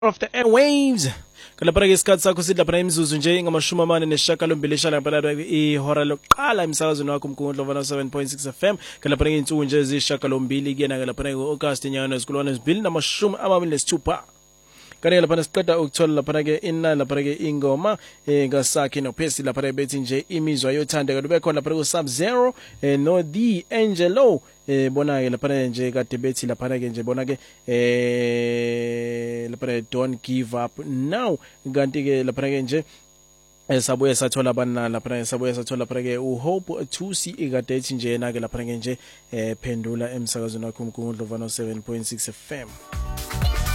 of the airwaves kalapha ke isikhathi sakho sidla phana imizuzu nje ngamashumi amane nesishiyagalombili eshana phana ihora lokuqala emsakazweni wakho umkhundlo 7.6 FM kalapha ke insuku nje ezishiyagalombili kuyena kalapha ke August enyangeni esikulwana 226 kanti lapha siqeda ukuthola lapha ke inani lapha ke ingoma ngasakhe nophesi lapha bethi nje imizwa yothandeka lube khona lapha ku Sub Zero no The Angelo bona ke lapha nje kade bethi lapha ke nje bona ke lapha don't give up now kanti ke lapha ke nje sabuye sathola abana lapha sabuye sathola lapha ke uHope Thusi ikade ethi nje na ke lapha ke nje phendula emsakazweni wakho umkhundlo 7.6 FM.